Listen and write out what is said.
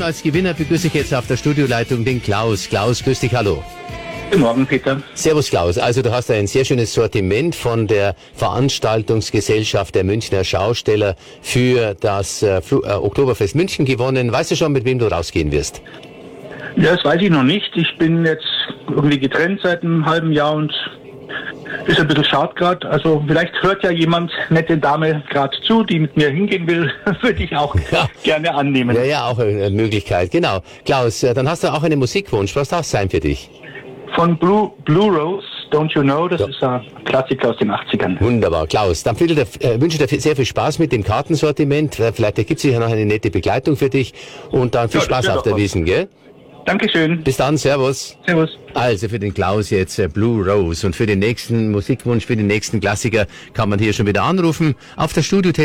als Gewinner begrüße ich jetzt auf der Studioleitung den Klaus. Klaus, grüß dich, hallo. Guten Morgen, Peter. Servus, Klaus. Also du hast ein sehr schönes Sortiment von der Veranstaltungsgesellschaft der Münchner Schausteller für das Oktoberfest München gewonnen. Weißt du schon, mit wem du rausgehen wirst? Ja, das weiß ich noch nicht. Ich bin jetzt irgendwie getrennt seit einem halben Jahr und ist ein bisschen schade gerade. Also vielleicht hört ja jemand, nette Dame, gerade zu, die mit mir hingehen will. Würde ich auch gerne annehmen. Ja, auch eine Möglichkeit. Genau. Klaus, dann hast du auch einen Musikwunsch. Was darf es sein für dich? Von Blue Rose, Don't You Know, das ist ein Klassiker aus den 80ern. Wunderbar, Klaus. Dann wünsche ich dir sehr viel Spaß mit dem Kartensortiment. Vielleicht ergibt sich ja noch eine nette Begleitung für dich. Und dann viel Spaß auf der Wiesn, gell? Dankeschön. Bis dann, servus. Servus. Also für den Klaus jetzt Blue Rose und für den nächsten Musikwunsch, für den nächsten Klassiker kann man hier schon wieder anrufen auf der Studio